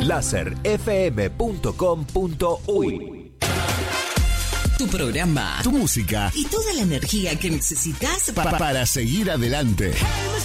laserfm.com.uy. Tu programa, tu música y toda la energía que necesitas para seguir adelante.